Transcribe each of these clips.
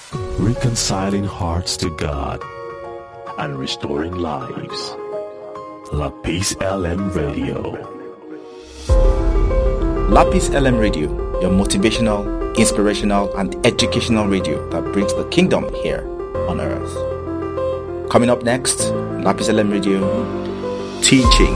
reconciling hearts to God and restoring lives. Lapis LM Radio. Lapis LM Radio, your motivational, inspirational, and educational radio that brings the kingdom here on earth. Coming up next, Lapis LM Radio, teaching.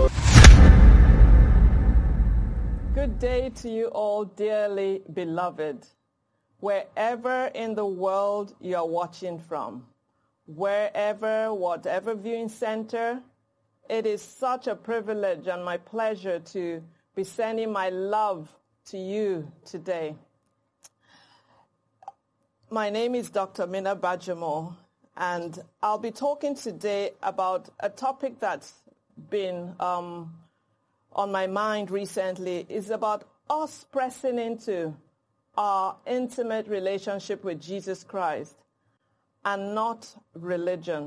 Good day to you all, dearly beloved. Wherever in the world you are watching from, whatever viewing center, it is such a privilege and my pleasure to be sending my love to you today. My name is Dr. Mina Bajamo, and I'll be talking today about a topic that's been on my mind recently. Is about us pressing into our intimate relationship with Jesus Christ and not religion.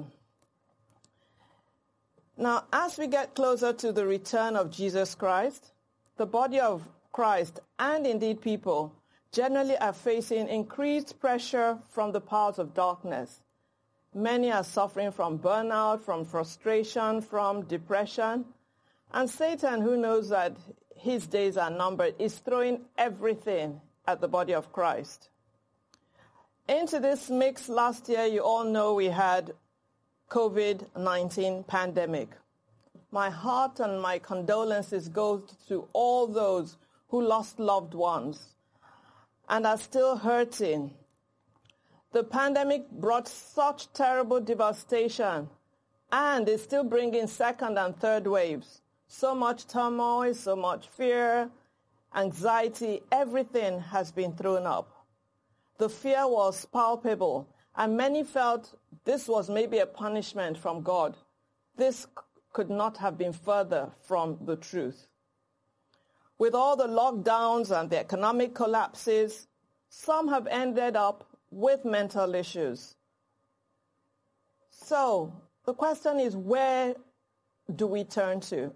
Now, as we get closer to the return of Jesus Christ, the body of Christ and indeed people generally are facing increased pressure from the powers of darkness. Many are suffering from burnout, from frustration, from depression. And Satan, who knows that his days are numbered, is throwing everything at the body of Christ. Into this mix last year, you all know we had COVID-19 pandemic. My heart and my condolences go to all those who lost loved ones and are still hurting. The pandemic brought such terrible devastation and is still bringing second and third waves. So much turmoil, so much fear, anxiety, everything has been thrown up. The fear was palpable, and many felt this was maybe a punishment from God. This could not have been further from the truth. With all the lockdowns and the economic collapses, some have ended up with mental issues. So the question is, where do we turn to?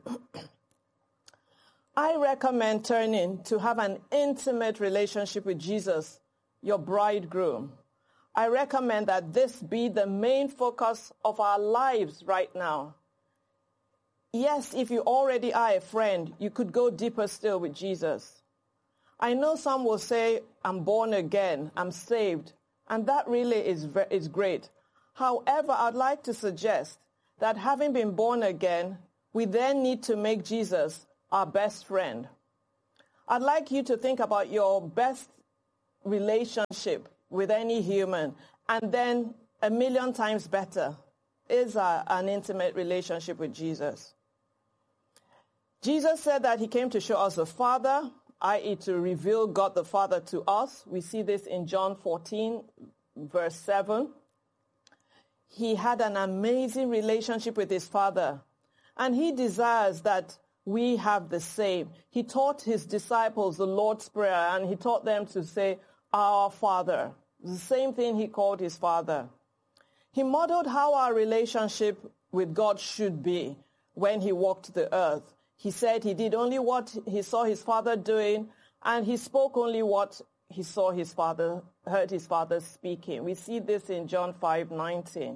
I recommend turning to have an intimate relationship with Jesus, your bridegroom. I recommend that this be the main focus of our lives right now. Yes, if you already are a friend, you could go deeper still with Jesus. I know some will say, I'm born again, I'm saved, and that really is great. However, I'd like to suggest that having been born again, we then need to make Jesus our best friend. I'd like you to think about your best relationship with any human, and then 1,000,000 times better is an intimate relationship with Jesus. Jesus said that he came to show us the Father, i.e. to reveal God the Father to us. We see this in John 14, verse 7. He had an amazing relationship with his Father, and he desires that we have the same. He taught his disciples the Lord's Prayer, and he taught them to say, Our Father. The same thing he called his Father. He modeled how our relationship with God should be when he walked the earth. He said he did only what he saw his Father doing, and he spoke only what he saw his Father, heard his Father speaking. We see this in John 5:19.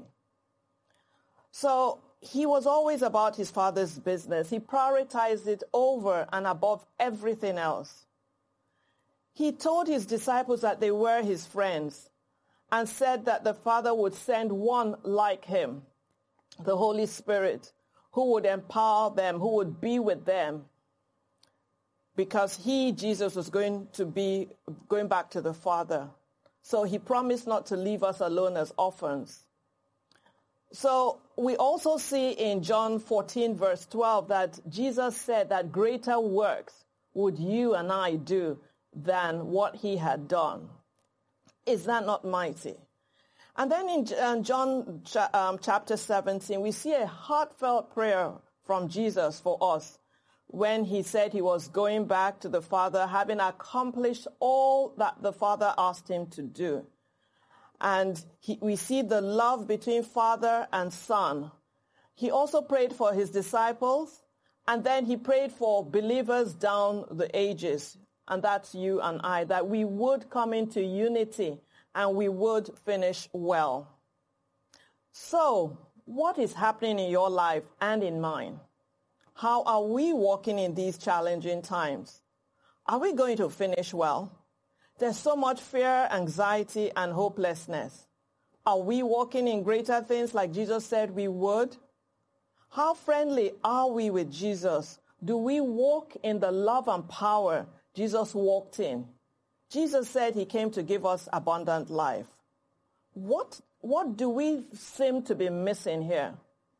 So he was always about his Father's business. He prioritized it over and above everything else. He told his disciples that they were his friends and said that the Father would send one like him, the Holy Spirit, who would empower them, who would be with them, because he, Jesus, was going to be going back to the Father. So he promised not to leave us alone as orphans. So we also see in John 14, verse 12, that Jesus said that greater works would you and I do than what he had done. Is that not mighty? And then in John chapter 17, we see a heartfelt prayer from Jesus for us when he said he was going back to the Father, having accomplished all that the Father asked him to do. And we see the love between Father and Son. He also prayed for his disciples, and then he prayed for believers down the ages, and that's you and I, that we would come into unity and we would finish well. So, what is happening in your life and in mine? How are we walking in these challenging times? Are we going to finish well? There's so much fear, anxiety, and hopelessness. Are we walking in greater things like Jesus said we would? How friendly are we with Jesus? Do we walk in the love and power Jesus walked in? Jesus said he came to give us abundant life. What do we seem to be missing here?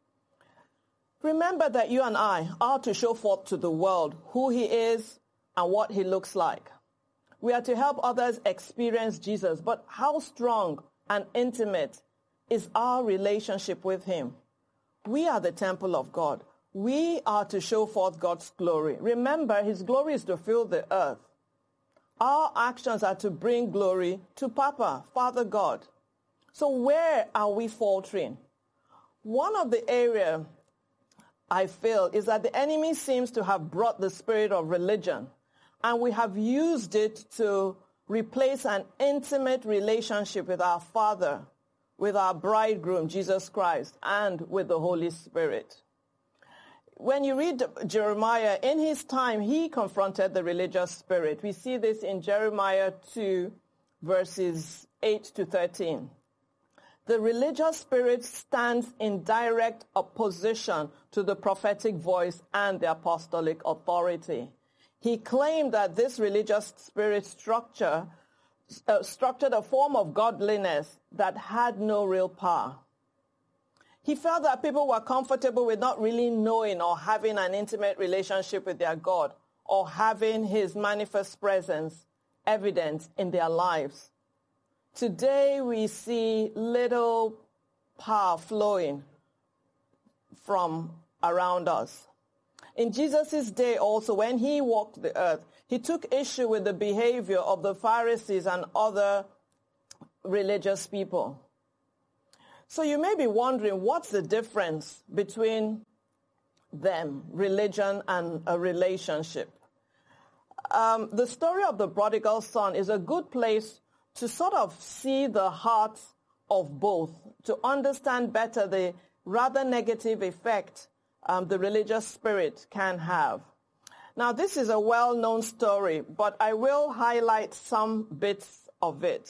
Remember that you and I are to show forth to the world who he is and what he looks like. We are to help others experience Jesus, but how strong and intimate is our relationship with him? We are the temple of God. We are to show forth God's glory. Remember, his glory is to fill the earth. Our actions are to bring glory to Papa, Father God. So where are we faltering? One of the areas I feel is that the enemy seems to have brought the spirit of religion, and we have used it to replace an intimate relationship with our Father, with our bridegroom, Jesus Christ, and with the Holy Spirit. When you read Jeremiah, in his time, he confronted the religious spirit. We see this in Jeremiah 2, verses 8 to 13. The religious spirit stands in direct opposition to the prophetic voice and the apostolic authority. He claimed that this religious spirit structured a form of godliness that had no real power. He felt that people were comfortable with not really knowing or having an intimate relationship with their God or having his manifest presence evident in their lives. Today we see little power flowing from around us. In Jesus' day also, when he walked the earth, he took issue with the behavior of the Pharisees and other religious people. So you may be wondering, what's the difference between them, religion and a relationship? The story of the prodigal son is a good place to sort of see the heart of both, to understand better the rather negative effect the religious spirit can have. Now, this is a well-known story, but I will highlight some bits of it.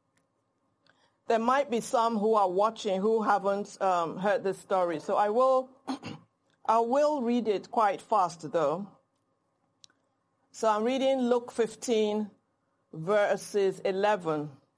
There might be some who are watching who haven't heard this story, so I will read it quite fast, though. So I'm reading Luke 15, verses 11